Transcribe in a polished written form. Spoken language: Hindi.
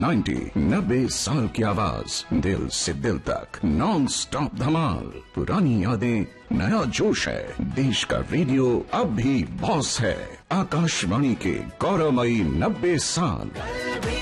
90 साल की आवाज, दिल से दिल तक, नॉन स्टॉप धमाल, पुरानी यादें, नया जोश है। देश का रेडियो अब भी बॉस है। आकाशवाणी के गौरवमयी 90 साल।